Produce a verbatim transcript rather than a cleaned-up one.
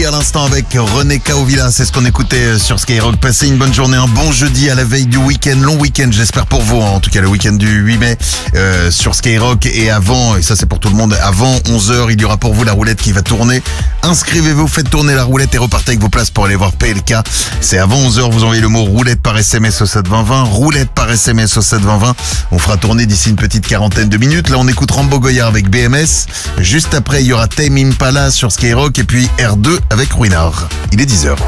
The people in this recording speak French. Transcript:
à l'instant avec René Caovilla, c'est ce qu'on écoutait sur Skyrock. Passez une bonne journée, un bon jeudi à la veille du week-end, long week-end j'espère pour vous, en tout cas le week-end du huit mai euh, sur Skyrock. Et avant, et ça c'est pour tout le monde, avant onze heures il y aura pour vous la roulette qui va tourner. Inscrivez-vous, faites tourner la roulette et repartez avec vos places pour aller voir P L K. C'est avant onze heures, vous envoyez le mot roulette par S M S au sept vingt vingt, roulette par S M S au sept vingt vingt. On fera tourner d'ici une petite quarantaine de minutes. Là on écoute Rambo Goyard avec B M S. Juste après il y aura Tame Impala sur Skyrock et puis R deux avec Ruinard. Il est dix heures.